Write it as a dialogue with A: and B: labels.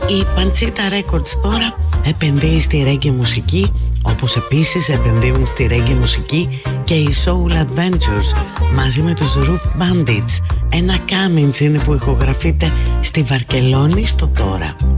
A: Η Παντσίτα Records τώρα επενδύει στη reggae μουσική, όπως επίσης επενδύουν στη reggae μουσική και οι Soul Adventures μαζί με τους Roof Bandits. Ένα Cummins είναι που ηχογραφείται στη Βαρκελόνη στο τώρα.